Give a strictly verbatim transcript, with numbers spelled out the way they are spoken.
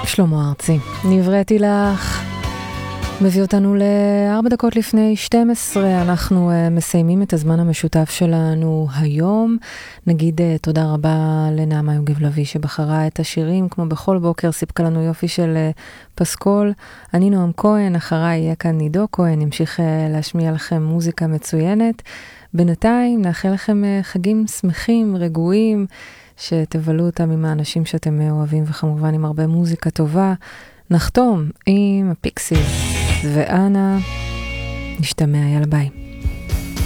שלמה ארצי, נבראתי לך, מביא אותנו לארבע דקות לפני שתים עשרה, אנחנו uh, מסיימים את הזמן המשותף שלנו היום, נגיד uh, תודה רבה לנעמה יוגב לוי שבחרה את השירים, כמו בכל בוקר סיפקה לנו יופי של uh, פסקול, אני נועם כהן, אחריי יהיה כאן נידו כהן, נמשיך uh, להשמיע לכם מוזיקה מצוינת, בינתיים נאחל לכם uh, חגים שמחים, רגועים, שתבלו אותם עם האנשים שאתם אוהבים, וכמובן עם הרבה מוזיקה טובה. נחתום עם הפיקסיס, ואנה נשתמע, יאללה ביי.